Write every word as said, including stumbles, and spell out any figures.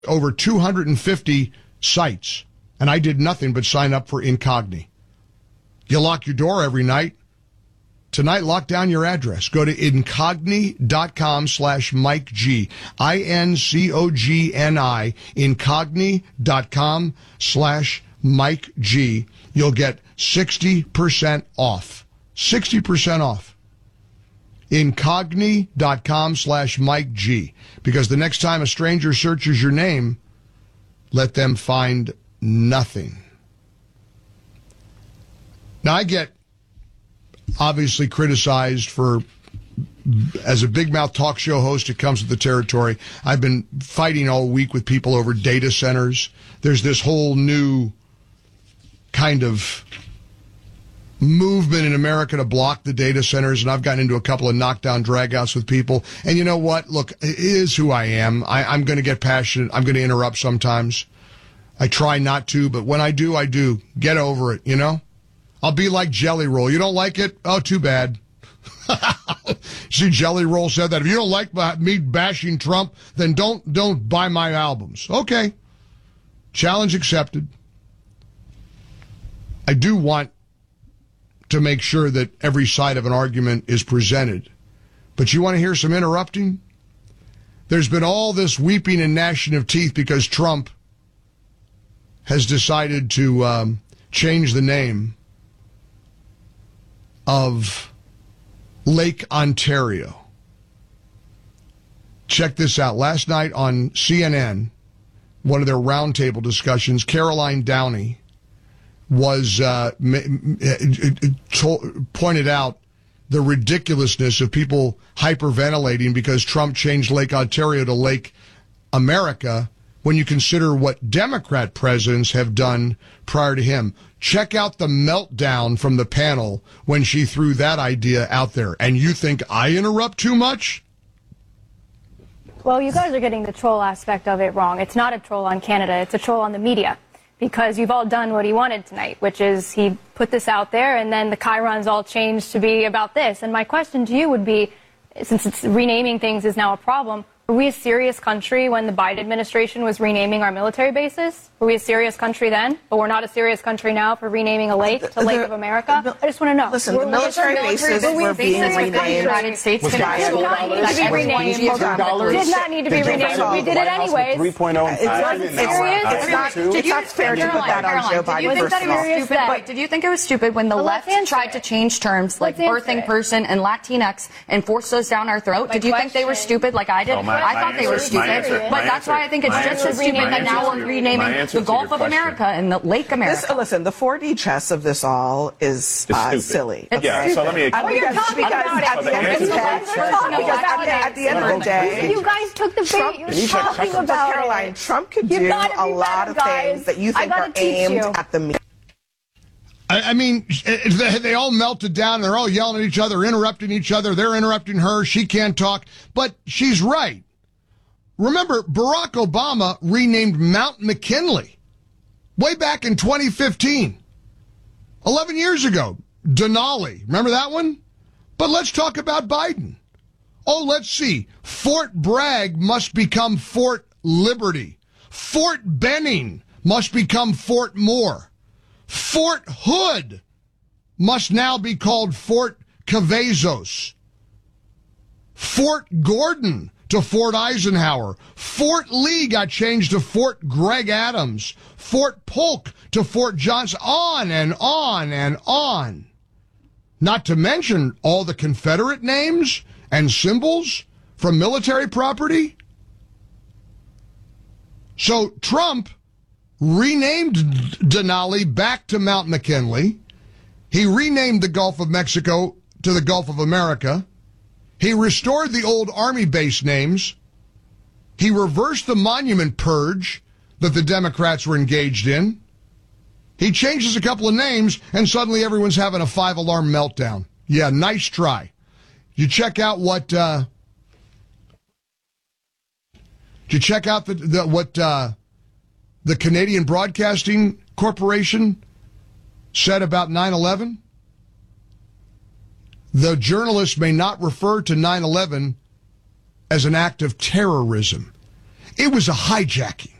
over two hundred fifty sites, and I did nothing but sign up for Incogni. You lock your door every night. Tonight, lock down your address. Go to incogni.com slash Mike G. I N C O G N I, incogni.com slash Mike G. You'll get sixty percent off. sixty percent off. Incogni.com slash Mike G. Because the next time a stranger searches your name, let them find nothing. Now, I get obviously criticized for, as a big mouth talk show host, it comes with the territory. I've been fighting all week with people over data centers. There's this whole new kind of movement in America to block the data centers, and I've gotten into a couple of knockdown dragouts with people. And you know what? Look, it is who I am. I, I'm going to get passionate. I'm going to interrupt sometimes. I try not to, but when I do, I do. Get over it, you know? I'll be like Jelly Roll. You don't like it? Oh, too bad. See, Jelly Roll said that. If you don't like me bashing Trump, then don't don't buy my albums. Okay. Challenge accepted. I do want to make sure that every side of an argument is presented. But you want to hear some interrupting? There's been all this weeping and gnashing of teeth because Trump has decided to um, change the name of Lake Ontario. Check this out. Last night on C N N, one of their roundtable discussions, Caroline Downey was uh, to- pointed out the ridiculousness of people hyperventilating because Trump changed Lake Ontario to Lake America when you consider what Democrat presidents have done prior to him. Check out the meltdown from the panel when she threw that idea out there. And you think I interrupt too much? Well, you guys are getting the troll aspect of it wrong. It's not a troll on Canada. It's a troll on the media. Because you've all done what he wanted tonight, which is he put this out there, and then the chyrons all changed to be about this. And my question to you would be, since it's renaming things is now a problem, were we a serious country when the Biden administration was renaming our military bases? Were we a serious country then? But we're not a serious country now for renaming a lake to the, Lake of America? The, I just want to know. Listen, were, the military bases were, were being renamed. The United States did not need to be renamed. Did not need to be renamed. We did it anyways. three point oh It's not serious. It's not, it's not fair to put that on Joe Biden, first of all. Wait, did you think it was stupid when the left tried to change terms like birthing person and Latinx and force those down our throat? Did you think they were stupid like I did? I thought they were stupid. But that's why I think it's just as stupid that now we're renaming the Gulf of America and the Lake America. This, listen, the four D chess of this all is uh, silly. Okay? Yeah, so let me explain. Because, because at the end of the day, at the end of the day, you guys took the bait. You're talking about Caroline, Trump could do a lot of things that you think are aimed at the media. I mean, they all melted down. They're all yelling at each other, interrupting each other. They're interrupting her. She can't talk. But she's right. Remember, Barack Obama renamed Mount McKinley way back in twenty fifteen. eleven years ago. Denali. Remember that one? But let's talk about Biden. Oh, let's see. Fort Bragg must become Fort Liberty. Fort Benning must become Fort Moore. Fort Hood must now be called Fort Cavazos. Fort Gordon to Fort Eisenhower. Fort Lee got changed to Fort Greg Adams. Fort Polk to Fort Johnson. On and on and on. Not to mention all the Confederate names and symbols from military property. So Trump renamed Denali back to Mount McKinley. He renamed the Gulf of Mexico to the Gulf of America. He restored the old Army base names. He reversed the monument purge that the Democrats were engaged in. He changes a couple of names, and suddenly everyone's having a five-alarm meltdown. Yeah, nice try. You check out what... Uh, did you check out the, the what uh, the Canadian Broadcasting Corporation said about nine eleven? The journalists may not refer to nine eleven as an act of terrorism. It was a hijacking.